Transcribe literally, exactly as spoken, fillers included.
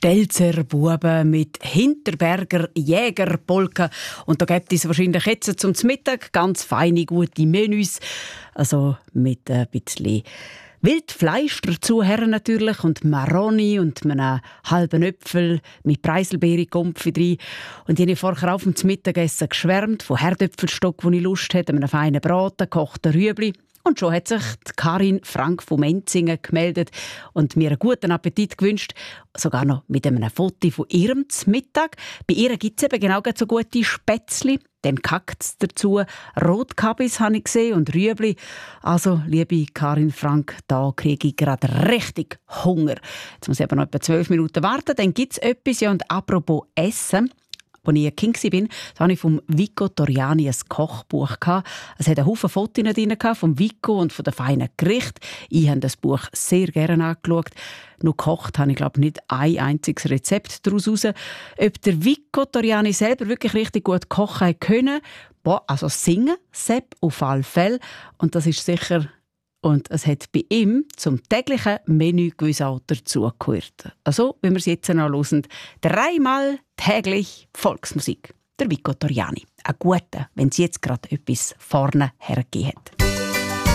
Stelzer Buben mit Hinterberger Jägerpolka. Und da gibt es wahrscheinlich jetzt zum Mittag ganz feine, gute Menüs. Also mit ein bisschen Wildfleisch dazu, Herren natürlich, und Maroni und einem halben Äpfel mit Preiselbeere-Gumpfi drin. Und ich habe vorher auf dem Mittagessen geschwärmt von Herdöpfelstock, wo ich Lust hatte, einem feinen Braten, gekochten Rüebli. Und schon hat sich die Karin Frank von Menzingen gemeldet und mir einen guten Appetit gewünscht. Sogar noch mit einem Foto von ihrem Mittag. Bei ihr gibt es eben genau so gute Spätzli. Dann kackt es dazu. Rotkabis habe ich gesehen und Rüebli. Also, liebe Karin Frank, da kriege ich gerade richtig Hunger. Jetzt muss ich aber noch etwa zwölf Minuten warten, dann gibt es etwas. Ja, und apropos Essen. Als ich ein Kind war, hatte ich vom Vico Toriani ein Kochbuch. Es hatte einen Haufen Fotos drin vom Vico und von den feinen Gerichten. Ich habe das Buch sehr gerne angeschaut. Nur gekocht habe ich, glaube ich, nicht ein einziges Rezept daraus raus. Ob der Vico Toriani selber wirklich richtig gut kochen können, boah, also singen, Sepp auf alle Fälle. Und das ist sicher... Und es hat bei ihm zum täglichen Menü gewiss auch dazugehört. Also, wie wir es jetzt noch hören, dreimal täglich Volksmusik. Der Vico Toriani. Ein guter, wenn es jetzt gerade etwas vorne hergegeben hat.